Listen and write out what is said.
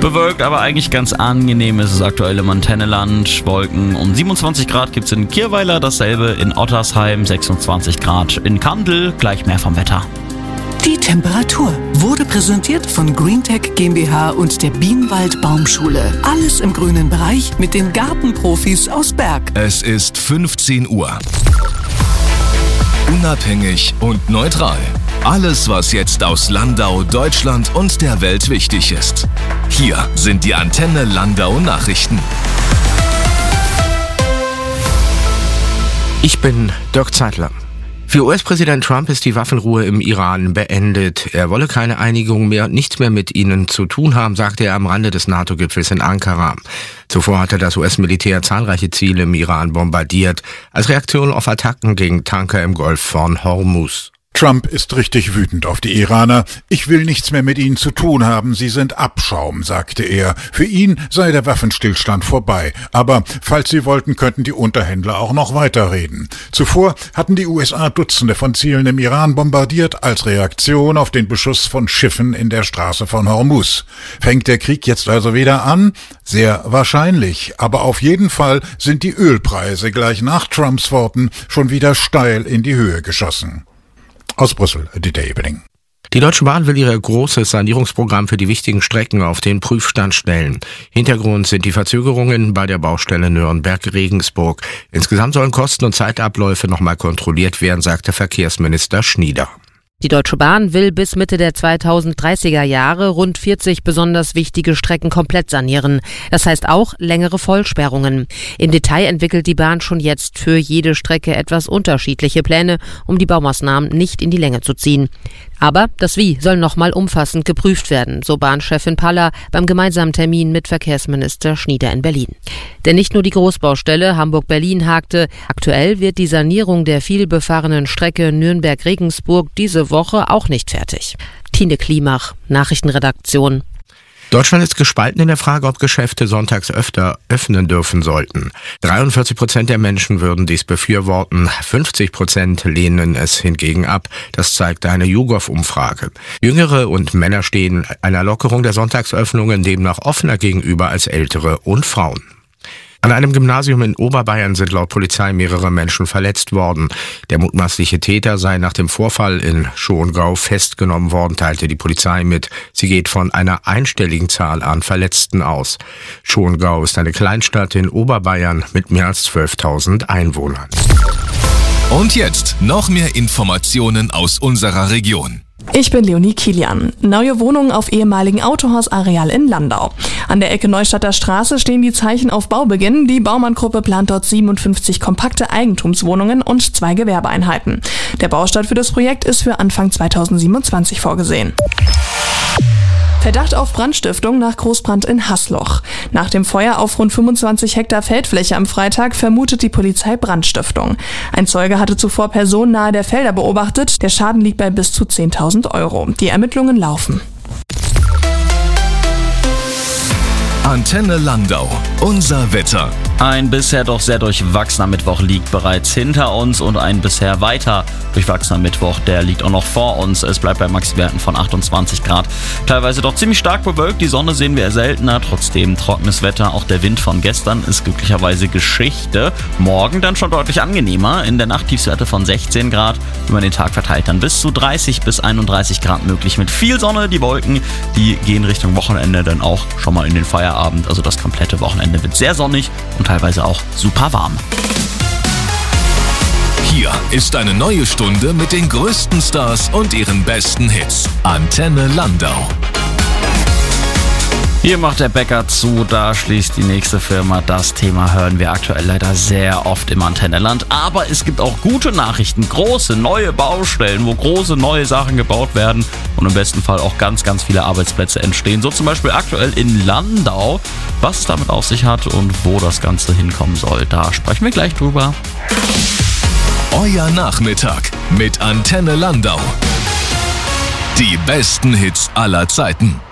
Bewölkt, aber eigentlich ganz angenehm ist es aktuell im Antenneland. Wolken um 27 Grad gibt es in Kirweiler, dasselbe in Ottersheim, 26 Grad in Kandel, gleich mehr vom Wetter. Die Temperatur wurde präsentiert von Greentech GmbH und der Bienenwald Baumschule. Alles im grünen Bereich mit den Gartenprofis aus Berg. Es ist 15 Uhr. Unabhängig und neutral. Alles, was jetzt aus Landau, Deutschland und der Welt wichtig ist. Hier sind die Antenne Landau Nachrichten. Ich bin Dirk Zeitler. Für US-Präsident Trump ist die Waffenruhe im Iran beendet. Er wolle keine Einigung mehr, nichts mehr mit ihnen zu tun haben, sagte er am Rande des NATO-Gipfels in Ankara. Zuvor hatte das US-Militär zahlreiche Ziele im Iran bombardiert, als Reaktion auf Attacken gegen Tanker im Golf von Hormuz. Trump ist richtig wütend auf die Iraner. Ich will nichts mehr mit ihnen zu tun haben, sie sind Abschaum, sagte er. Für ihn sei der Waffenstillstand vorbei. Aber falls sie wollten, könnten die Unterhändler auch noch weiterreden. Zuvor hatten die USA Dutzende von Zielen im Iran bombardiert, als Reaktion auf den Beschuss von Schiffen in der Straße von Hormuz. Fängt der Krieg jetzt also wieder an? Sehr wahrscheinlich. Aber auf jeden Fall sind die Ölpreise gleich nach Trumps Worten schon wieder steil in die Höhe geschossen. Aus Brüssel, Dieter Ebeling. Die Deutsche Bahn will ihr großes Sanierungsprogramm für die wichtigen Strecken auf den Prüfstand stellen. Hintergrund sind die Verzögerungen bei der Baustelle Nürnberg-Regensburg. Insgesamt sollen Kosten und Zeitabläufe nochmal kontrolliert werden, sagte Verkehrsminister Schnieder. Die Deutsche Bahn will bis Mitte der 2030er Jahre rund 40 besonders wichtige Strecken komplett sanieren. Das heißt auch längere Vollsperrungen. Im Detail entwickelt die Bahn schon jetzt für jede Strecke etwas unterschiedliche Pläne, um die Baumaßnahmen nicht in die Länge zu ziehen. Aber das Wie soll nochmal umfassend geprüft werden, so Bahnchefin Paller beim gemeinsamen Termin mit Verkehrsminister Schnieder in Berlin. Denn nicht nur die Großbaustelle Hamburg-Berlin hakte. Aktuell wird die Sanierung der vielbefahrenen Strecke Nürnberg-Regensburg diese Woche auch nicht fertig. Tine Klimach, Nachrichtenredaktion. Deutschland ist gespalten in der Frage, ob Geschäfte sonntags öfter öffnen dürfen sollten. 43% der Menschen würden dies befürworten, 50% lehnen es hingegen ab. Das zeigt eine YouGov-Umfrage. Jüngere und Männer stehen einer Lockerung der Sonntagsöffnungen demnach offener gegenüber als Ältere und Frauen. An einem Gymnasium in Oberbayern sind laut Polizei mehrere Menschen verletzt worden. Der mutmaßliche Täter sei nach dem Vorfall in Schongau festgenommen worden, teilte die Polizei mit. Sie geht von einer einstelligen Zahl an Verletzten aus. Schongau ist eine Kleinstadt in Oberbayern mit mehr als 12.000 Einwohnern. Und jetzt noch mehr Informationen aus unserer Region. Ich bin Leonie Kilian. Neue Wohnungen auf ehemaligen Autohausareal in Landau. An der Ecke Neustadter Straße stehen die Zeichen auf Baubeginn. Die Baumann-Gruppe plant dort 57 kompakte Eigentumswohnungen und 2 Gewerbeeinheiten. Der Baustart für das Projekt ist für Anfang 2027 vorgesehen. Verdacht auf Brandstiftung nach Großbrand in Haßloch. Nach dem Feuer auf rund 25 Hektar Feldfläche am Freitag vermutet die Polizei Brandstiftung. Ein Zeuge hatte zuvor Personen nahe der Felder beobachtet. Der Schaden liegt bei bis zu 10.000 €. Die Ermittlungen laufen. Antenne Landau. Unser Wetter. Ein bisher doch sehr durchwachsener Mittwoch liegt bereits hinter uns und ein bisher weiter durchwachsener Mittwoch, der liegt auch noch vor uns. Es bleibt bei Maxwerten von 28 Grad. Teilweise doch ziemlich stark bewölkt, die Sonne sehen wir eher seltener, trotzdem trockenes Wetter. Auch der Wind von gestern ist glücklicherweise Geschichte. Morgen dann schon deutlich angenehmer, in der Nacht Tiefstwerte von 16 Grad, über den Tag verteilt dann bis zu 30 bis 31 Grad möglich mit viel Sonne. Die Wolken, die gehen Richtung Wochenende dann auch schon mal in den Feierabend, also das komplette Wochenende wird sehr sonnig und teilweise auch super warm. Hier ist eine neue Stunde mit den größten Stars und ihren besten Hits. Antenne Landau. Hier macht der Bäcker zu, da schließt die nächste Firma. Das Thema hören wir aktuell leider sehr oft im Antenneland. Aber es gibt auch gute Nachrichten, große neue Baustellen, wo große neue Sachen gebaut werden und im besten Fall auch ganz, ganz viele Arbeitsplätze entstehen. So zum Beispiel aktuell in Landau. Was es damit auf sich hat und wo das Ganze hinkommen soll, da sprechen wir gleich drüber. Euer Nachmittag mit Antenne Landau. Die besten Hits aller Zeiten.